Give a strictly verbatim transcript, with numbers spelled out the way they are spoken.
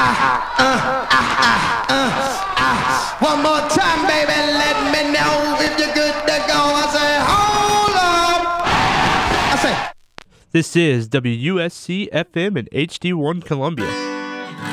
One more time, baby, let me know if you're good to go. I say, hold up. I say. This is W U S C F M and H D one Columbia.